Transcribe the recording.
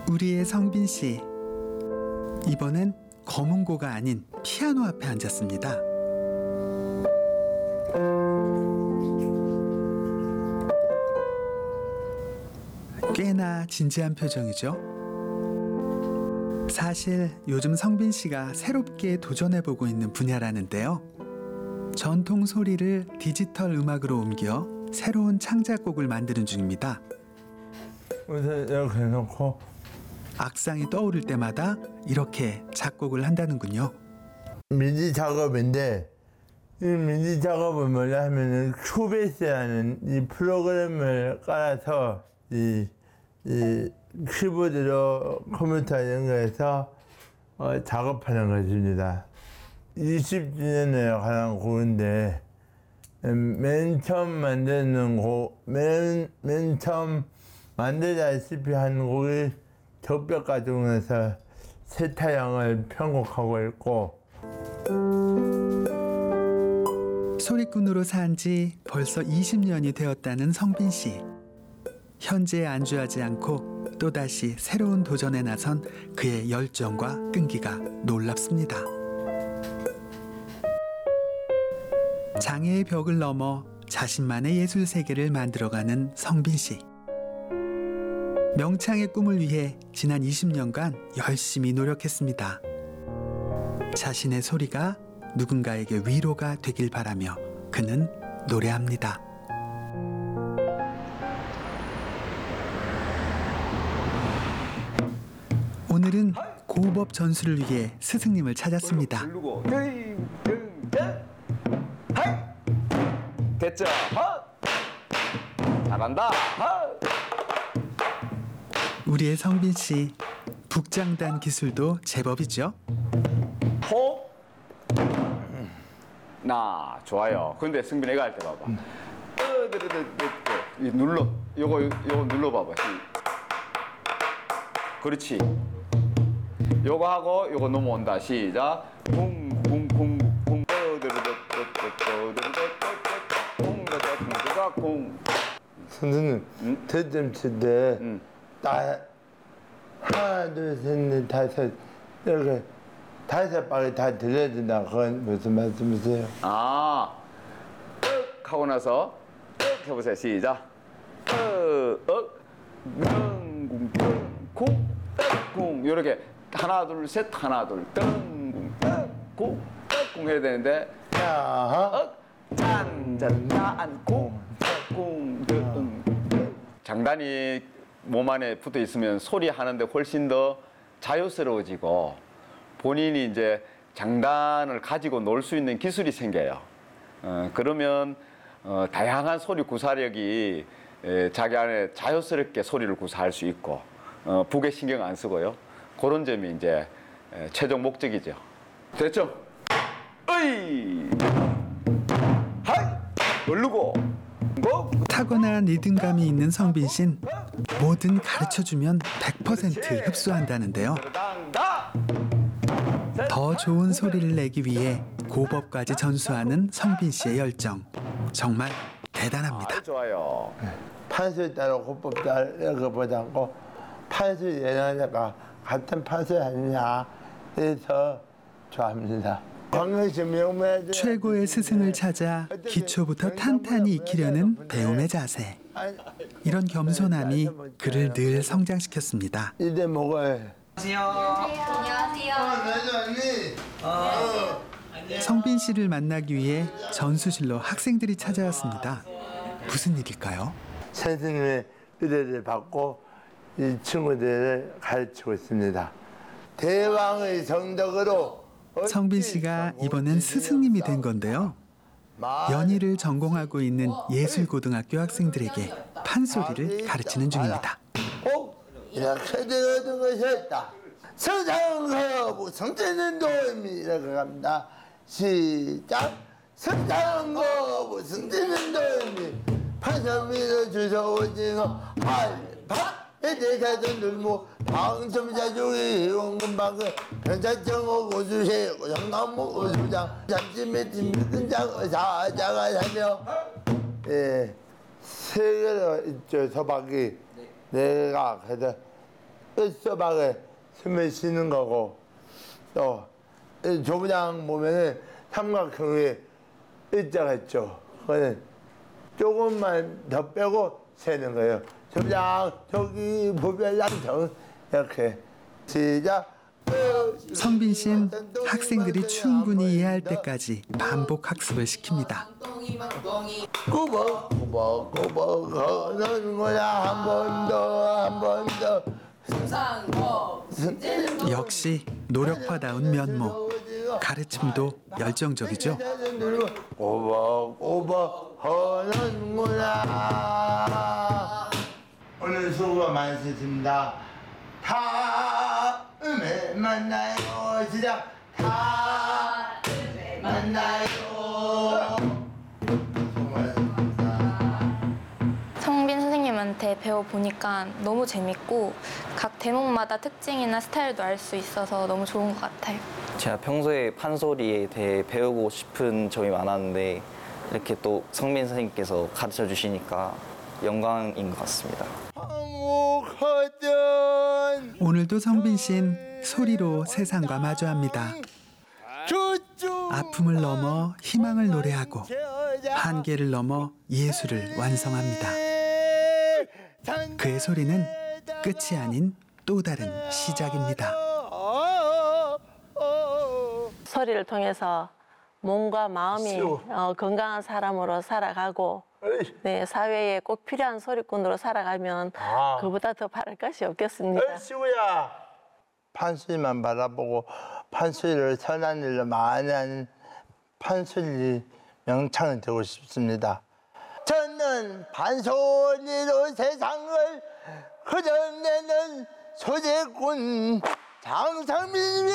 우리의 성빈 씨. 이번엔 검은고가 아닌 피아노 앞에 앉았습니다. 꽤나 진지한 표정이죠. 사실 요즘 성빈 씨가 새롭게 도전해보고 있는 분야라는데요. 전통 소리를 디지털 음악으로 옮겨 새로운 창작곡을 만드는 중입니다. 우선 이렇게 해놓고 악상이 떠오를 때마다 이렇게 작곡을 한다는군요. 미디 작업인데 이 미디 작업은 뭐냐 하면은 큐베이스라는 이 프로그램을 깔아서 이 키보드로 컴퓨터에 연결해서 작업하는 것입니다. 20주년에 관한 곡인데 맨 처음 만드는 곡, 맨 처음 만들다시피 한 곡이 적벽가중에서 세타형을 편곡하고 있고, 소리꾼으로 산 지 벌써 20년이 되었다는 성빈 씨. 현재에 안주하지 않고 또다시 새로운 도전에 나선 그의 열정과 끈기가 놀랍습니다. 장애의 벽을 넘어 자신만의 예술 세계를 만들어가는 성빈 씨. 명창의 꿈을 위해 지난 20년간 열심히 노력했습니다. 자신의 소리가 누군가에게 위로가 되길 바라며 그는 노래합니다. 오늘은 고법 전수를 위해 스승님을 찾았습니다. 됐죠? 잘한다. 우리의 성빈 씨, 북장단 기술도 제법이죠. 호. 나 좋아요. 근데 승빈 애가 할 때 봐봐. 눌러. 요거 눌러 봐봐. 그렇지. 요거 하고 요거 넘어온다. 시작. 쿵쿵쿵쿵. 선생님, 대점 칠 때 하나, 둘, 셋, 넷, 다섯 이렇게 5방에 다 들려야 된다. 그건 무슨 말씀이세요? 하고 나서 해보세요. 시작. 쿵 이렇게 하나 둘 셋 하나 둘 쿵 해야 되는데 장단이 몸 안에 붙어 있으면 소리 하는데 훨씬 더 자유스러워지고 본인이 이제 장단을 가지고 놀 수 있는 기술이 생겨요. 그러면 다양한 소리 구사력이 자기 안에 자유스럽게 소리를 구사할 수 있고 북에 신경 안 쓰고요. 그런 점이 이제 최종 목적이죠. 됐죠? 으이! 하이! 누르고! 고! 타고난 리듬감이 있는 성빈 씨는 뭐든 가르쳐주면 100% 흡수한다는데요. 더 좋은 소리를 내기 위해 고법까지 전수하는 성빈 씨의 열정. 정말 대단합니다. 좋아요. 판소리 따로 고법 따로 이렇게 보지 않고 판소리 예나니까 같은 판소리 아니냐 해서 좋아합니다. 최고의 스승을 찾아 기초부터 탄탄히 익히려는 배움의 자세. 이런 겸손함이 그를 늘 성장시켰습니다. 이제 먹어요. 성빈 씨를 만나기 위해 전수실로 학생들이 찾아왔습니다. 무슨 일일까요? 선생님의 의뢰를 받고 이 친구들을 가르치고 있습니다. 대왕의 정덕으로 성빈 씨가 이번엔 스승님이 된 건데요. 연희를 전공하고 있는 예술고등학교 학생들에게 판소리를 가르치는 중입니다. 이렇게 되어든 것이었다. 성장하고 성되는 도움이 이렇게 갑니다. 시작. 성장하고 성되는 도움이 판소리로 주소오지노 알파 대사도 늘모 방첨자중이 원금방은 변사정호 고수세 영남모 고수장 잠시매 팀장장 의사자가 하며 세 개로 있죠. 서박이 내가 그래서 끝소박에 숨을 쉬는 거고 또 조부장 보면은 삼각형의 일자가 있죠. 그거는 조금만 더 빼고 세는 거예요. 조부장 저기 보별량정 이렇게 시작. 성빈 씨는 학생들이 충분히 이해할 때까지 반복 학습을 시킵니다. 꾸벅꾸벅꾸벅 거는 거야 한 번 더 한 번 더. 역시 노력파다운 면모. 가르침도 열정적이죠. 꾸벅꾸벅 하는구나. 오늘 수고가 많으셨습니다. 다음에 만나요. 시작. 다음에 만나요. 성빈 선생님한테 배워보니까 너무 재밌고 각 대목마다 특징이나 스타일도 알 수 있어서 너무 좋은 것 같아요. 제가 평소에 판소리에 대해 배우고 싶은 점이 많았는데 이렇게 또 성빈 선생님께서 가르쳐 주시니까 영광인 것 같습니다. 오늘도 성빈 씨는 소리로 세상과 마주합니다. 아픔을 넘어 희망을 노래하고 한계를 넘어 예술을 완성합니다. 그의 소리는 끝이 아닌 또 다른 시작입니다. 소리를 통해서 몸과 마음이 건강한 사람으로 살아가고 네, 사회에 꼭 필요한 소리꾼으로 살아가면 그보다 더 바랄 것이 없겠습니다. 시구야. 판소리만 바라보고 판소리를 선한 일로 많이 하는 판소리 명창이 되고 싶습니다. 저는 판소리로 세상을 흐려내는 소재꾼 장성민입니다.